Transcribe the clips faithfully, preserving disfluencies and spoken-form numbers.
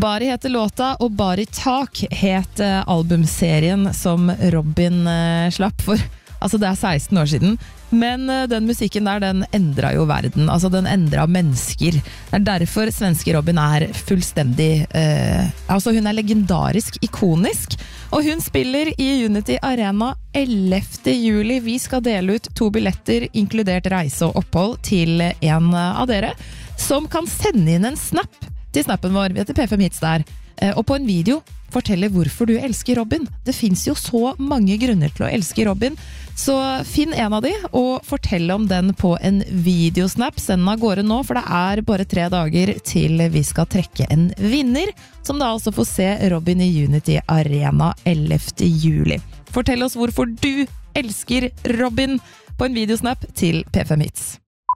Bari heter låta, og Bari Tak het albumserien som Robin eh, slapp for. Altså det er seksten år siden, men den musikken der, den endret jo verden, altså den endret mennesker. Det er derfor svenske Robin er fullstendig, eh, altså hun er legendarisk, ikonisk, og hun spiller i Unity Arena ellevte juli. Vi skal dele ut to billetter, inkludert reise og opphold, til en av dere, som kan sende inn en snap til snappen vår, vi heter P fem Hits der, eh, og på en video forteller hvorfor du elsker Robin. Det finnes jo så mange grunner til å elske Robin, så finn en av de, og fortell om den på en videosnap. Send den av gårde nå, for det er bare tre dager til vi skal trekke en vinner, som da altså får se Robin i Unity Arena ellevte juli. Fortell oss hvorfor du elsker Robin på en videosnap til P fem Hits.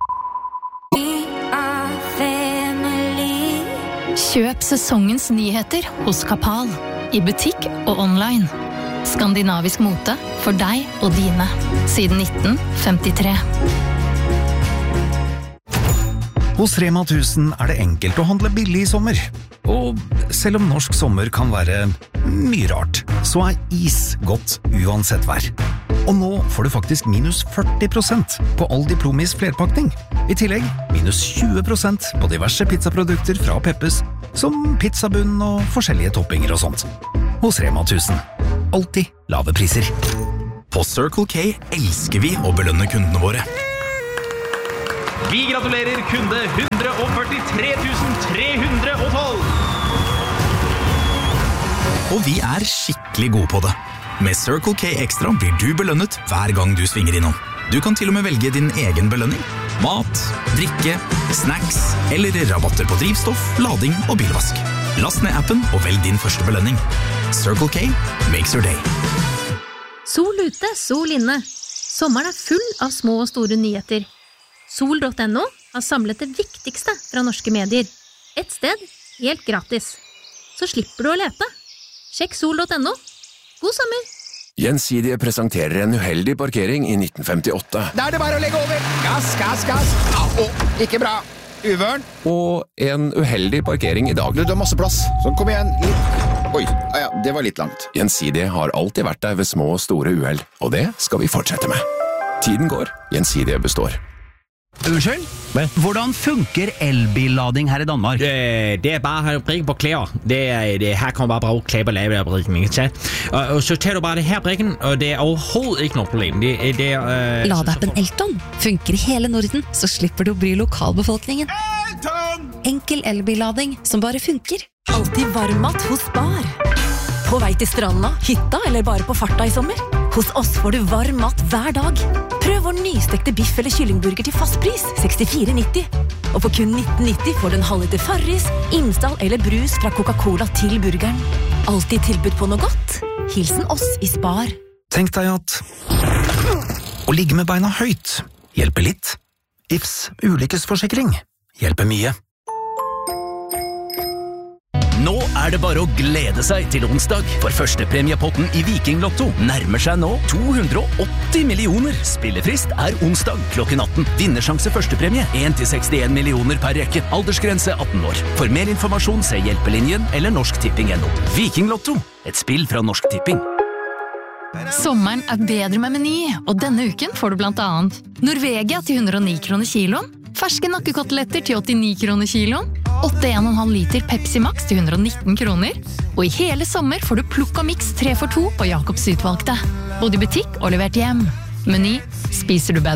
Kjøp sesongens nyheter hos Kapal, i butikk og online. Skandinavisk mote for deg og dine, siden nitten femtitre. Hos Rema tusen er det enkelt å handle billig i sommer. Og selv om norsk sommer kan være mye rart, så er is godt uansett vær. Og nå får du faktisk minus førti prosent på all Diplomis flerpakning. I tillegg minus tjue prosent på diverse pizzaprodukter fra Peppes, som pizzabunn og forskjellige toppinger og sånt. Hos Rema tusen. Alltid lave priser. På Circle K elsker vi å belønne kundene våre. Vi gratulerer kunde one hundred forty-three thousand three hundred twelve! Og vi er skikkelig gode på det. Med Circle K Extra blir du belønnet hver gang du svinger innom. Du kan til og med velge din egen belønning. Mat, drikke, snacks eller rabatter på drivstoff, lading og bilvask. Last ned appen og velg din første belønning. Circle K makes your day. Sol ute, sol inne. Sommeren er full av små og store nyheter. Sol punktum no har samlet det viktigste fra norske medier. Et sted, helt gratis. Så slipper du å lete. Sjekk sol punktum no. God sommer! Gjensidige presenterer en uheldig parkering i nitten femtiåtte. Da er det bare å legge over. Gass, gass, gass. Au, ikke bra. Uvørn. Og en uheldig parkering i dag. Du, du har masse plass. Så kom igjen. Litt. Oi, ja, det var litt langt. Gjensidige har alltid vært der ved små og store uheld, og det skal vi fortsette med. Tiden går, Gjensidige består. Unnskyld? Men? Hvordan funker elbillading her i Danmark? Det, det er bare at brikke på klær. Det, det, her kan man bare bruge klær på lave af brikken, ikke sant? Og, og så tager du bare det her brikken, og det er overhovedet ikke noe problem. Det, det er, øh, Ladeappen Elton funker i hele Norden, så slipper du å bry lokalbefolkningen. Elton! Enkel elbillading som bare funker. Alltid varmmat hos Spar. På vei til stranda, hytta eller bare på farta i sommer. Hos oss får du varm mat hver dag. Prøv vår nystekte biff eller kyllingburger til fast pris, sekstifire nitti. Og for kun nitten nitti får du en halv liter Farris, innstall eller brus fra Coca-Cola til burgeren. Alltid tilbud på noe godt. Hilsen oss i Spar. Tenk deg at å ligge med beina høyt hjelper litt. I F S ulykkesforsikring hjelper mye. Nå er det bare å glede seg til onsdag, for førstepremiepotten i Viking Lotto nærmer seg nå to hundre og åtti millioner. Spillefrist er onsdag klokken atten. Vinnersjanse førstepremie one til sekstien millioner per rekke. Aldersgrense atten år. For mer informasjon se Hjelpelinjen eller Norsk Tipping punktum no. Viking Lotto, et spill fra Norsk Tipping. Sommeren er bedre med Meny, og denne uken får du blant annet Norvegia til one hundred og ni kroner kiloen, ferske nakkekoteletter til åttini kroner kiloen, åtte komma en halv liter Pepsi Max til one hundred og nitten kroner, og i hele sommer får du plukk og mix tre for to på Jacobs utvalgte. Både i butikk og levert hjem. Meny, spiser du bedre.